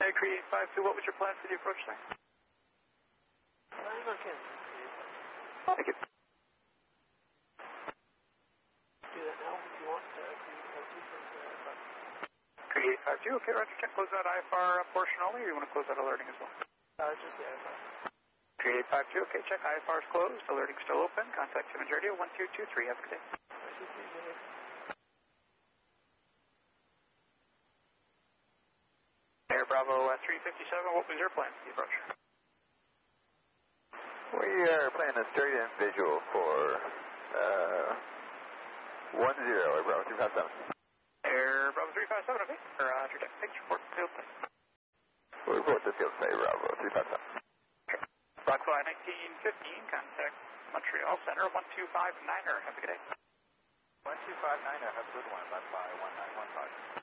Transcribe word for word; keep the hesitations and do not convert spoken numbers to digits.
Hey, Cree eight five two, what was your plan for the approach there? Planning on canceling. Thank you. Do that now if you want. Uh, Cree eight five two, okay, Roger, check. Close that I F R portion only, or you want to close that alerting as well? uh, just the I F R. Cree eight five two, okay, check. I F R is closed, alerting still open. Contact Siemens Radio one two two three. Have a good day. Air Bravo uh, three fifty-seven, what was your plan for the approach? We are planning a straight in visual for uh, one zero, Air Bravo three five seven. Air Bravo three five seven, okay. Roger, deck. Thanks, report field play. We'll report the field play, Bravo three five seven. Rockfly nineteen fifteen, contact Montreal Center one two five niner. Have a good day. one two five niner, have a good one. Bye bye, one nine one five.